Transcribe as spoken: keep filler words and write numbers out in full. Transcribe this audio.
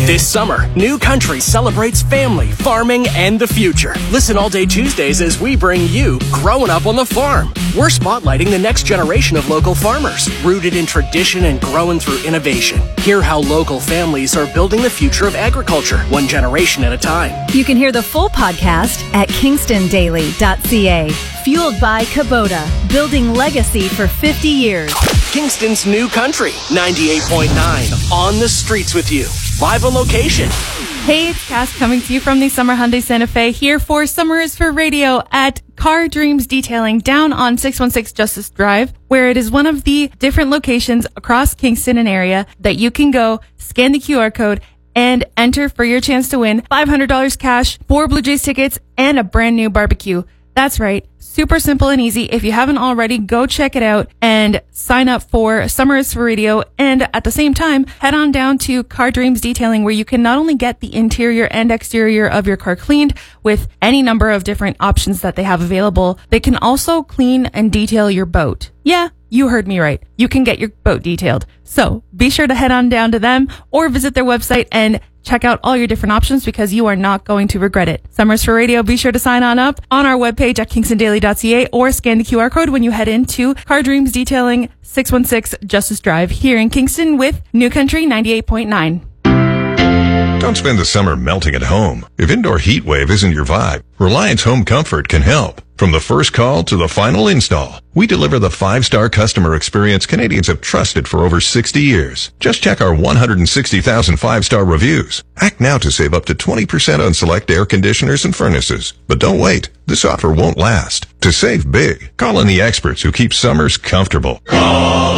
This summer, New Country celebrates family, farming, and the future. Listen all day Tuesdays as we bring you Growing Up on the Farm. We're spotlighting the next generation of local farmers, rooted in tradition and growing through innovation. Hear how local families are building the future of agriculture, one generation at a time. You can hear the full podcast at kingston daily dot c a. Fueled by Kubota, building legacy for fifty years. Kingston's New Country, ninety-eight point nine, on the streets with you. Live on location. Hey, it's Cass coming to you from the Summer Hyundai Santa Fe here for Summer is for Radio at Car Dreams Detailing down on six one six Justice Drive, where it is one of the different locations across Kingston and area that you can go, scan the Q R code, and enter for your chance to win five hundred dollars cash, four Blue Jays tickets, and a brand new barbecue. That's right. Super simple and easy. If you haven't already, go check it out and sign up for Summer is for Radio. And at the same time, head on down to Car Dreams Detailing, where you can not only get the interior and exterior of your car cleaned with any number of different options that they have available, they can also clean and detail your boat. Yeah, you heard me right. You can get your boat detailed. So be sure to head on down to them or visit their website and check out all your different options, because you are not going to regret it. Summers for Radio, be sure to sign on up on our webpage at kingston daily dot c a or scan the Q R code when you head into Car Dreams Detailing, six one six Justice Drive here in Kingston with New Country ninety-eight point nine. Don't spend the summer melting at home. If indoor heat wave isn't your vibe, Reliance Home Comfort can help. From the first call to the final install, we deliver the five-star customer experience Canadians have trusted for over sixty years. Just check our one hundred sixty thousand five-star reviews. Act now to save up to twenty percent on select air conditioners and furnaces. But don't wait. This offer won't last. To save big, call in the experts who keep summers comfortable. Call